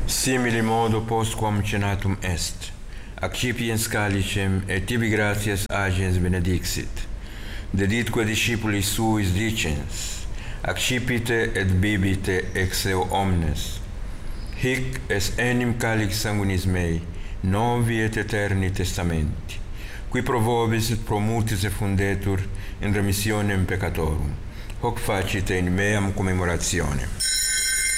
Simili modo postquam cenatum est, accipiens calicem et tibi gratias agens benedixit, deditque discipulis suis dicens, accipite et bibite ex eo omnes. Hic est enim calix sanguinis mei, novi et eterni testamenti, qui pro vobis et pro mutis effundetur in remissionem peccatorum. Hoc facite in meam commemorationem.